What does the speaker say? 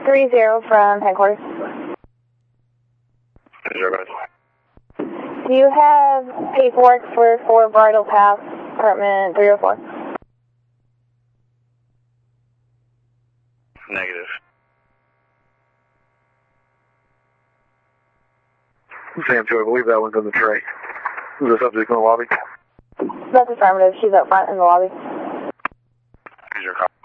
30 from headquarters. 0. Do you have paperwork for Bridal Path, apartment 304? Negative. Sam 2, I believe that one's in the tray. Is the subject in the lobby? That's affirmative. She's up front in the lobby. 0.